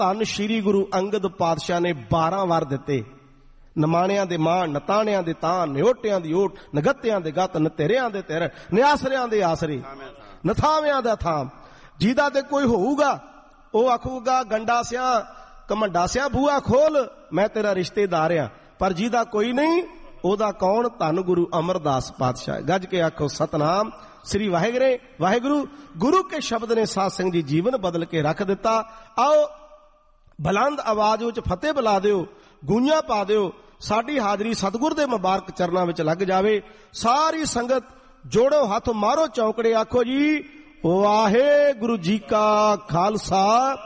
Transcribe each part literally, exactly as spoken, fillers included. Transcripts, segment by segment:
ਧੰਨ ਸ਼੍ਰੀ ਗੁਰੂ ਅੰਗਦ ਪਾਤਸ਼ਾਹ ਨੇ ਬਾਰਾਂ ਵਾਰ ਦਿੱਤੇ। ਨਮਾਣਿਆਂ ਦੇ ਮਾਣ, ਨਤਾਣਿਆਂ ਦੇ ਤਾਣ, ਨਿਓਟਿਆਂ ਦੀ ਓਟ, ਨਗੱਤਿਆਂ ਦੇ ਗੱਤ, ਨਤੇਰਿਆਂ ਦੇ ਤੇਰ, ਨਿਆਸਰਿਆਂ ਦੇ ਆਸਰੇ, ਨਥਾਵਿਆਂ ਦਾ ਥਾਮ। ਜਿਹਦਾ ਤੇ ਕੋਈ ਹੋਊਗਾ ਉਹ ਆਖੂਗਾ ਗੰਡਾ ਸਿਆ ਕਮੰਡਾ ਸਿਆ ਬੂਆ ਖੋਲ, ਮੈਂ ਤੇਰਾ ਰਿਸ਼ਤੇਦਾਰ ਆ। ਪਰ ਜਿਹਦਾ ਕੋਈ ਨਹੀਂ ਉਹਦਾ ਕੌਣ? ਧੰਨ ਗੁਰੂ ਅਮਰਦਾਸ ਪਾਤਸ਼ਾਹ। ਗੱਜ ਕੇ ਆਖੋ ਸਤਨਾਮ ਸ੍ਰੀ ਵਾਹਿਗੁਰੂ। ਵਾਹਿਗੁਰੂ ਗੁਰੂ ਕੇ ਸ਼ਬਦ ਨੇ ਸਾਧ ਸੰਗਤ ਜੀ ਜੀਵਨ ਬਦਲ ਕੇ ਰੱਖ ਦਿੱਤਾ। ਆਓ ਬੁਲੰਦ ਆਵਾਜ਼ ਵਿੱਚ ਫਤਿਹ ਬੁਲਾ ਦਿਓ, ਗੂੰਜਾਂ ਪਾ ਦਿਓ। ਸਾਡੀ ਹਾਜ਼ਰੀ ਸਤਿਗੁਰ ਦੇ ਮੁਬਾਰਕ ਚਰਨਾਂ ਵਿੱਚ ਲੱਗ ਜਾਵੇ। ਸਾਰੀ ਸੰਗਤ ਜੋੜੋ ਹੱਥ, ਮਾਰੋ ਚੌਂਕੜੇ, ਆਖੋ ਜੀ ਵਾਹਿਗੁਰੂ ਜੀ ਕਾ ਖਾਲਸਾ,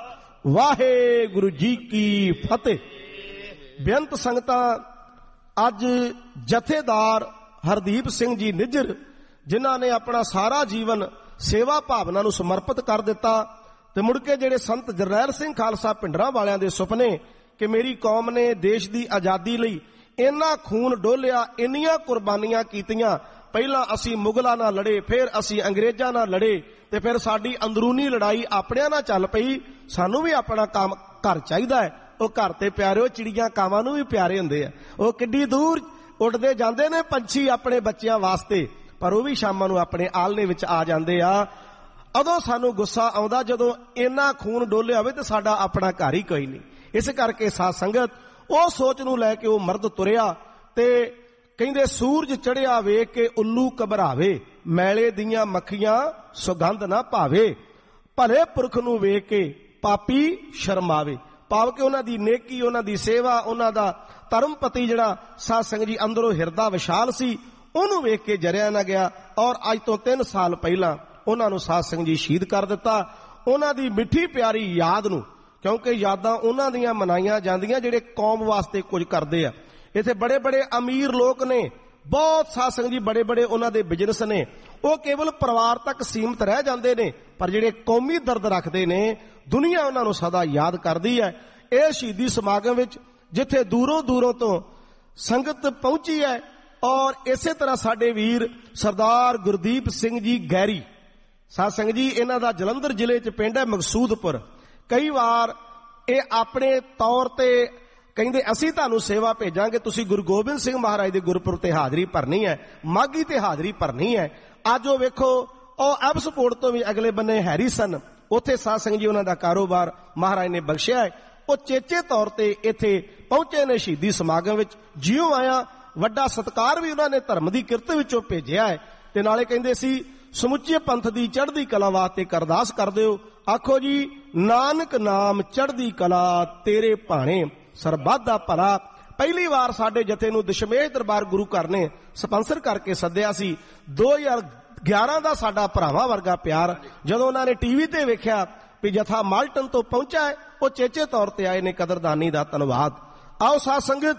ਵਾਹਿਗੁਰੂ ਜੀ ਕੀ ਫਤਿਹ। ਬੇਅੰਤ ਸੰਗਤਾਂ, ਅੱਜ ਜਥੇਦਾਰ ਹਰਦੀਪ ਸਿੰਘ ਜੀ ਨਿੱਜਰ, ਜਿਨ੍ਹਾਂ ਨੇ ਆਪਣਾ ਸਾਰਾ ਜੀਵਨ ਸੇਵਾ ਭਾਵਨਾ ਨੂੰ ਸਮਰਪਿਤ ਕਰ ਦਿੱਤਾ, ਤੇ ਮੁੜ ਕੇ ਜਿਹੜੇ ਸੰਤ ਜਰਨੈਲ ਸਿੰਘ ਖਾਲਸਾ ਭਿੰਡਰਾਂ ਵਾਲਿਆਂ ਦੇ ਸੁਪਨੇ ਕਿ ਮੇਰੀ ਕੌਮ ਨੇ ਦੇਸ਼ ਦੀ ਆਜ਼ਾਦੀ ਲਈ ਇੰਨਾ ਖੂਨ ਡੋਲਿਆ, ਇੰਨੀਆਂ ਕੁਰਬਾਨੀਆਂ ਕੀਤੀਆਂ। ਪਹਿਲਾਂ ਅਸੀਂ ਮੁਗਲਾਂ ਨਾਲ ਲੜੇ, ਫਿਰ ਅਸੀਂ ਅੰਗਰੇਜ਼ਾਂ ਨਾਲ ਲੜੇ, ਤੇ ਫਿਰ ਸਾਡੀ ਅੰਦਰੂਨੀ ਲੜਾਈ ਆਪਣਿਆਂ ਨਾਲ ਚੱਲ ਪਈ। ਸਾਨੂੰ ਵੀ ਆਪਣਾ ਕੰਮ ਘਰ ਚਾਹੀਦਾ ਹੈ। ਉਹ ਘਰ ਤੇ ਪਿਆਰਿਓ ਚਿੜੀਆਂ ਕਾਵਾਂ ਨੂੰ ਵੀ ਪਿਆਰੇ ਹੁੰਦੇ ਆ। ਉਹ ਕਿੱਡੀ ਦੂਰ ਉੱਡਦੇ ਜਾਂਦੇ ਨੇ ਪੰਛੀ ਆਪਣੇ ਬੱਚਿਆਂ ਵਾਸਤੇ, ਪਰ ਉਹ ਵੀ ਸ਼ਾਮਾਂ ਨੂੰ ਆਪਣੇ ਆਲਣੇ ਵਿੱਚ ਆ ਜਾਂਦੇ ਆ। ਉਦੋਂ ਸਾਨੂੰ ਗੁੱਸਾ ਆਉਂਦਾ ਜਦੋਂ ਇੰਨਾ ਖੂਨ ਡੋਲਿਆ ਹੋਵੇ ਤੇ ਸਾਡਾ ਆਪਣਾ ਘਰ ਹੀ ਕੋਈ ਨਹੀਂ। ਇਸ ਕਰਕੇ ਸਾਧ ਸੰਗਤ ਉਹ ਸੋਚ ਨੂੰ ਲੈ ਕੇ ਉਹ ਮਰਦ ਤੁਰਿਆ, ਤੇ ਕਹਿੰਦੇ ਸੂਰਜ ਚੜਿਆ ਵੇਖ ਕੇ ਉੱਲੂ ਘਬਰਾਵੇ, ਮੈਲੇ ਦੀਆਂ ਮੱਖੀਆਂ ਸੁਗੰਧ ਨਾ ਭਾਵੇ, ਭਲੇ ਪੁਰਖ ਨੂੰ ਵੇਖ ਕੇ ਪਾਪੀ ਸ਼ਰਮਾਵੇ। ਭਾਵ ਕਿ ਉਹਨਾਂ ਦੀ ਨੇਕੀ, ਉਹਨਾਂ ਦੀ ਸੇਵਾ, ਉਹਨਾਂ ਦਾ ਧਰਮ ਪਤੀ ਜਿਹੜਾ ਸਾਧ ਸੰਗਤ ਜੀ ਅੰਦਰੋਂ ਹਿਰਦਾ ਵਿਸ਼ਾਲ ਸੀ, ਉਹਨੂੰ ਵੇਖ ਕੇ ਜਰਿਆ ਨਾ ਗਿਆ। ਔਰ ਅੱਜ ਤੋਂ ਤਿੰਨ ਸਾਲ ਪਹਿਲਾਂ ਉਹਨਾਂ ਨੂੰ ਸਾਧ ਸੰਗਤ ਜੀ ਸ਼ਹੀਦ ਕਰ ਦਿੱਤਾ। ਉਹਨਾਂ ਦੀ ਮਿੱਠੀ ਪਿਆਰੀ ਯਾਦ ਨੂੰ, ਕਿਉਂਕਿ ਯਾਦਾਂ ਉਹਨਾਂ ਦੀਆਂ ਮਨਾਈਆਂ ਜਾਂਦੀਆਂ ਜਿਹੜੇ ਕੌਮ ਵਾਸਤੇ ਕੁਝ ਕਰਦੇ ਆ। ਇੱਥੇ ਬੜੇ ਬੜੇ ਅਮੀਰ ਲੋਕ ਨੇ, ਬਹੁਤ ਸਾਧ ਸੰਗਤ ਜੀ ਬੜੇ ਬੜੇ ਉਹਨਾਂ ਦੇ ਬਿਜ਼ਨਸ ਨੇ, ਉਹ ਕੇਵਲ ਪਰਿਵਾਰ ਤੱਕ ਸੀਮਤ ਰਹਿ ਜਾਂਦੇ ਨੇ, ਪਰ ਜਿਹੜੇ ਕੌਮੀ ਦਰਦ ਰੱਖਦੇ ਨੇ ਦੁਨੀਆ ਉਹਨਾਂ ਨੂੰ ਸਦਾ ਯਾਦ ਕਰਦੀ ਹੈ। ਇਹ ਸ਼ਹੀਦੀ ਸਮਾਗਮ ਵਿੱਚ ਜਿੱਥੇ ਦੂਰੋਂ ਦੂਰੋਂ ਤੋਂ ਸੰਗਤ ਪਹੁੰਚੀ ਹੈ, ਔਰ ਇਸੇ ਤਰ੍ਹਾਂ ਸਾਡੇ ਵੀਰ ਸਰਦਾਰ ਗੁਰਦੀਪ ਸਿੰਘ ਜੀ ਗੈਰੀ ਸਾਧ ਸੰਗਤ ਜੀ, ਇਹਨਾਂ ਦਾ ਜਲੰਧਰ ਜ਼ਿਲ੍ਹੇ 'ਚ ਪਿੰਡ ਹੈ ਮਕਸੂਦਪੁਰ। ਕਈ ਵਾਰ ਇਹ ਆਪਣੇ ਤੌਰ ਤੇ ਕਹਿੰਦੇ ਅਸੀਂ ਤੁਹਾਨੂੰ ਸੇਵਾ ਭੇਜਾਂਗੇ, ਤੁਸੀਂ ਗੁਰੂ ਗੋਬਿੰਦ ਸਿੰਘ ਮਹਾਰਾਜ ਦੇ ਗੁਰਪੁਰਬ ਤੇ ਹਾਜ਼ਰੀ ਭਰਨੀ ਹੈ, ਮਾਘੀ ਤੇ ਹਾਜ਼ਰੀ ਭਰਨੀ ਹੈ। ਅੱਜ ਉਹ ਵੇਖੋ, ਉਹ ਐਬਸਪੋਰਟ ਤੋਂ ਵੀ ਅਗਲੇ ਬੰਨੇ ਹੈਰੀਸਨ, ਉੱਥੇ ਸਾਧ ਸੰਗਤ ਜੀ ਉਹਨਾਂ ਦਾ ਕਾਰੋਬਾਰ ਮਹਾਰਾਜ ਨੇ ਬਖਸ਼ਿਆ ਹੈ। ਉਹ ਚੇਚੇ ਤੌਰ ਤੇ ਇੱਥੇ ਪਹੁੰਚੇ ਨੇ ਸ਼ਹੀਦੀ ਸਮਾਗਮ ਵਿੱਚ। ਜਿਉਂ ਆਇਆ ਵੱਡਾ ਸਤਿਕਾਰ ਵੀ ਉਹਨਾਂ ਨੇ ਧਰਮ ਦੀ ਕਿਰਤ ਵਿੱਚੋਂ ਭੇਜਿਆ ਹੈ। ਤੇ ਨਾਲੇ ਕਹਿੰਦੇ ਸੀ ਸਮੁੱਚੇ ਪੰਥ ਦੀ ਚੜ੍ਹਦੀ ਕਲਾ ਵਾਸਤੇ ਅਰਦਾਸ ਕਰ ਦਿਓ। ਆਖੋ ਜੀ ਨਾਨਕ ਨਾਮ ਚੜ੍ਹਦੀ ਕਲਾ ਤੇਰੇ ਭਾਣੇ, ਸਰਬੱਤ ਦਾ ਭਲਾ। ਪਹਿਲੀ ਵਾਰ ਸਾਡੇ ਜਥੇ ਨੂੰ ਦਸ਼ਮੇਸ਼ ਦਰਬਾਰ ਗੁਰੂ ਘਰ ਨੇ ਸਪਾਂਸਰ ਕਰਕੇ ਸੱਦਿਆ ਸੀ। ਦੋ ਹਜ਼ਾਰ ਗਿਆਰਾਂ ਦਾ ਸਾਡਾ ਭਰਾਵਾਂ ਵਰਗਾ ਪਿਆਰ ਜਦੋਂ ਉਹਨਾਂ ਨੇ ਟੀਵੀ ਤੇ ਵੇਖਿਆ ਵੀ ਜਥਾ ਮਾਲਟਨ ਤੋਂ ਪਹੁੰਚਾ ਹੈ, ਉਹ ਚੇਚੇ ਤੌਰ ਤੇ ਆਏ ਨੇ। ਕਦਰਦਾਨੀ ਦਾ ਧੰਨਵਾਦ। ਆਓ ਸਾਧ ਸੰਗਤ,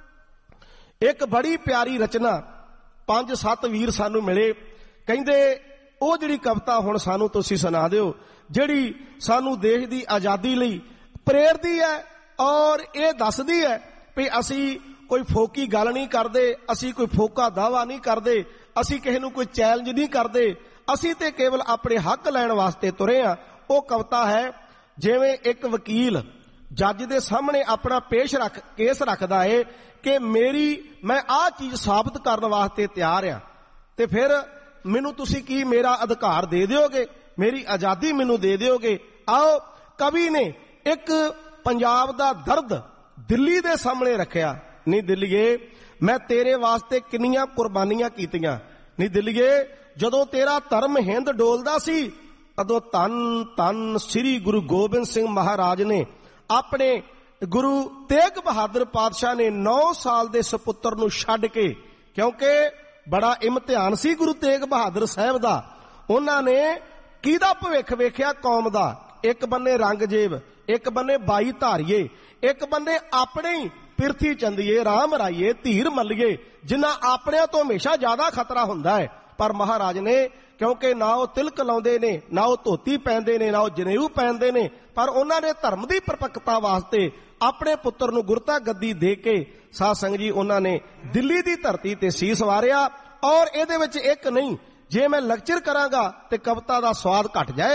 ਇੱਕ ਬੜੀ ਪਿਆਰੀ ਰਚਨਾ ਪੰਜ ਸੱਤ ਵੀਰ ਸਾਨੂੰ ਮਿਲੇ, ਕਹਿੰਦੇ ਉਹ ਜਿਹੜੀ ਕਵਿਤਾ ਹੁਣ ਸਾਨੂੰ ਤੁਸੀਂ ਸੁਣਾ ਦਿਓ, ਜਿਹੜੀ ਸਾਨੂੰ ਦੇਸ਼ ਦੀ ਆਜ਼ਾਦੀ ਲਈ ਪ੍ਰੇਰਦੀ ਹੈ ਔਰ ਇਹ ਦੱਸਦੀ ਹੈ ਵੀ ਅਸੀਂ ਕੋਈ ਫੋਕੀ ਗੱਲ ਨਹੀਂ ਕਰਦੇ, ਅਸੀਂ ਕੋਈ ਫੋਕਾ ਦਾਵਾ ਨਹੀਂ ਕਰਦੇ, ਅਸੀਂ ਕਿਸੇ ਨੂੰ ਕੋਈ ਚੈਲੰਜ ਨਹੀਂ ਕਰਦੇ, ਅਸੀਂ ਤੇ ਕੇਵਲ ਆਪਣੇ ਹੱਕ ਲੈਣ ਵਾਸਤੇ ਤੁਰੇ ਆ। ਉਹ ਕਵਿਤਾ ਹੈ, ਜਿਵੇਂ ਇੱਕ ਵਕੀਲ ਜੱਜ ਦੇ ਸਾਹਮਣੇ ਆਪਣਾ ਪੇਸ਼ ਰੱਖ ਕੇਸ ਰੱਖਦਾ ਏ ਕਿ ਮੇਰੀ ਮੈਂ ਆਹ ਚੀਜ਼ ਸਾਬਤ ਕਰਨ ਵਾਸਤੇ ਤਿਆਰ ਆ, ਤੇ ਫਿਰ ਮੈਨੂੰ ਤੁਸੀਂ ਕੀ ਮੇਰਾ ਅਧਿਕਾਰ ਦੇ ਦਿਓਗੇ, ਮੇਰੀ ਆਜ਼ਾਦੀ ਮੈਨੂੰ ਦੇ ਦਿਓਗੇ। ਆਓ ਕਵੀ ਨੇ ਇੱਕ ਪੰਜਾਬ ਦਾ ਦਰਦ ਦਿੱਲੀ ਦੇ ਸਾਹਮਣੇ ਰੱਖਿਆ। ਨਹੀਂ ਦਿੱਲੀਏ, ਮੈਂ ਤੇਰੇ ਵਾਸਤੇ ਕਿੰਨੀਆਂ ਕੁਰਬਾਨੀਆਂ ਕੀਤੀਆਂ। ਨਹੀਂ ਦਿੱਲੀਏ, ਜਦੋਂ ਤੇਰਾ ਧਰਮ ਹਿੰਦ ਡੋਲਦਾ ਸੀ ਉਦੋਂ ਧੰਨ ਧੰਨ ਸ੍ਰੀ ਗੁਰੂ ਗੋਬਿੰਦ ਸਿੰਘ ਮਹਾਰਾਜ ਨੇ ਆਪਣੇ ਗੁਰੂ ਤੇਗ ਬਹਾਦਰ ਪਾਤਸ਼ਾਹ ਨੇ ਨੌ ਸਾਲ ਦੇ ਸਪੁੱਤਰ ਨੂੰ ਛੱਡ ਕੇ, ਕਿਉਂਕਿ ਬੜਾ ਇਮਤਿਹਾਨ ਸੀ ਗੁਰੂ ਤੇਗ ਬਹਾਦਰ ਸਾਹਿਬ ਦਾ, ਉਹਨਾਂ ਨੇ ਕਿਹਦਾ ਭਵਿੱਖ ਵੇਖਿਆ? ਕੌਮ ਦਾ। ਇੱਕ ਬੰਨੇ ਰੰਗਜੇਬ, ਇੱਕ ਬੰਨੇ ਬਾਈ ਧਾਰੀਏ, ਇੱਕ ਬੰਨੇ ਆਪਣੇ ਹੀ ਪਿਰਥੀ ਚੰਦੀਏ, ਰਾਮ ਰਾਈਏ, ਧੀਰ ਮੱਲੀਏ, ਜਿਨ੍ਹਾਂ ਆਪਣਿਆਂ ਤੋਂ ਹਮੇਸ਼ਾ ਜ਼ਿਆਦਾ ਖਤਰਾ ਹੁੰਦਾ ਹੈ। ਪਰ ਮਹਾਰਾਜ ਨੇ, ਕਿਉਂਕਿ ਨਾ ਉਹ ਤਿਲਕ ਲਾਉਂਦੇ ਨੇ, ਨਾ ਉਹ ਧੋਤੀ ਪਹਿਨਦੇ ਨੇ, ਨਾ ਉਹ ਜਨੇਊ ਪਹਿਨਦੇ ਨੇ, ਪਰ ਉਹਨਾਂ ਨੇ ਧਰਮ ਦੀ ਪਰਪੱਕਤਾ ਵਾਸਤੇ ਆਪਣੇ ਪੁੱਤਰ ਨੂੰ ਗੁਰਤਾ ਗੱਦੀ ਦੇ ਕੇ ਸਾਧ ਸੰਗਤ ਜੀ ਉਹਨਾਂ ਨੇ ਦਿੱਲੀ ਦੀ ਧਰਤੀ ਤੇ ਸੀਸ ਵਾਰਿਆ। ਔਰ ਇਹਦੇ ਵਿੱਚ ਇੱਕ ਨਹੀਂ, ਜੇ ਮੈਂ ਲੈਕਚਰ ਕਰਾਂਗਾ ਤੇ ਕਵਿਤਾ ਦਾ ਸਵਾਦ ਘਟ ਜਾਏਗਾ।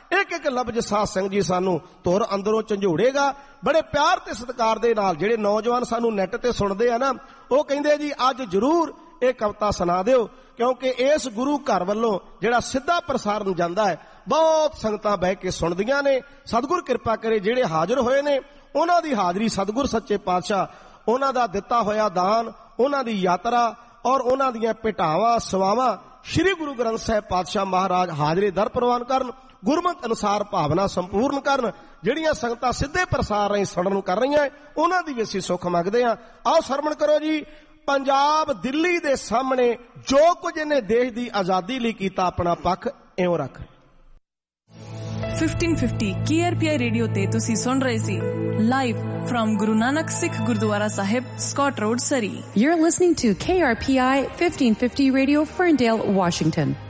ਇੱਕ ਇੱਕ ਲਫ਼ਜ਼ ਸਾਧ ਸੰਗਤ ਜੀ ਸਾਨੂੰ ਧੁਰ ਅੰਦਰੋਂ ਝੰਜੋੜੇਗਾ। ਬੜੇ ਪਿਆਰ ਤੇ ਸਤਿਕਾਰ ਦੇ ਨਾਲ ਜਿਹੜੇ ਨੌਜਵਾਨ ਸਾਨੂੰ ਨੈੱਟ ਤੇ ਸੁਣਦੇ ਆ ਨਾ, ਉਹ ਕਹਿੰਦੇ ਜੀ ਅੱਜ ਜ਼ਰੂਰ ਇਹ ਕਵਿਤਾ ਸੁਣਾ ਦਿਓ, ਕਿਉਂਕਿ ਇਸ ਗੁਰੂ ਘਰ ਵੱਲੋਂ ਜਿਹੜਾ ਸਿੱਧਾ ਪ੍ਰਸਾਰਨ ਜਾਂਦਾ ਹੈ ਬਹੁਤ ਸੰਗਤਾਂ ਬਹਿ ਕੇ ਸੁਣਦੀਆਂ ਨੇ। ਸਤਿਗੁਰ ਕਿਰਪਾ ਕਰੇ ਜਿਹੜੇ ਹਾਜ਼ਰ ਹੋਏ ਨੇ ਉਹਨਾਂ ਦੀ ਹਾਜ਼ਰੀ ਸਤਿਗੁਰ ਸੱਚੇ ਪਾਤਸ਼ਾਹ, ਉਹਨਾਂ ਦਾ ਦਿੱਤਾ ਹੋਇਆ ਦਾਨ, ਉਹਨਾਂ ਦੀ ਯਾਤਰਾ ਔਰ ਉਹਨਾਂ ਦੀਆਂ ਭੇਟਾਵਾਂ ਸੇਵਾਵਾਂ ਸ੍ਰੀ ਗੁਰੂ ਗ੍ਰੰਥ ਸਾਹਿਬ ਪਾਤਸ਼ਾਹ ਮਹਾਰਾਜ ਹਾਜ਼ਰੇ ਦਰ ਪ੍ਰਵਾਨ ਕਰਨ, ਗੁਰਮਤਿ ਅਨੁਸਾਰ ਭਾਵਨਾ ਸੰਪੂਰਨ ਕਰਨ। ਜਿਹੜੀਆਂ ਸੰਗਤਾਂ ਸਿੱਧੇ ਪ੍ਰਸਾਰ ਰਾਹੀਂ ਸੁਣਨ ਨੂੰ ਕਰ ਰਹੀਆਂ ਉਹਨਾਂ ਦੀ ਵੀ ਅਸੀਂ ਸੁੱਖ ਮੰਗਦੇ ਹਾਂ। ਆਓ ਸਰਵਣ ਕਰੋ ਜੀ। ਪੰਜਾਬ ਦਿੱਲੀ ਦੇ ਸਾਹਮਣੇ ਜੋ ਕੁਝ ਇਹਨੇ ਦੇਸ਼ ਦੀ ਆਜ਼ਾਦੀ ਲਈ ਕੀਤਾ ਆਪਣਾ ਪੱਖ ਇਉਂ ਰੱਖ। Fifteen fifty K R P ਆਈ ਰੇਡੀਓ ਤੇ ਤੁਸੀਂ ਸੁਣ ਰਹੇ ਸੀ live firm Guru Nanak Sikh Gurdwara Sahib, Scott road, Surrey. You're listening to K R P I fifteen fifty Radio, Ferndale, Washington.